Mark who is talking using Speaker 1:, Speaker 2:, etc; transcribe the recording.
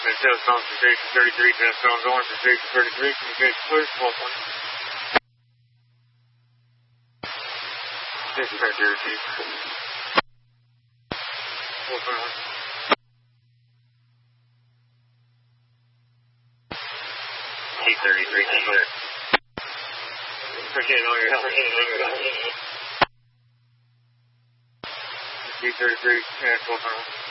Speaker 1: Test on for station 33, test ongoing for station 33, communication clear, 12-1. Station 33, chief. 12-1. T-33, clear. Appreciate all your help. T-33, 12-1.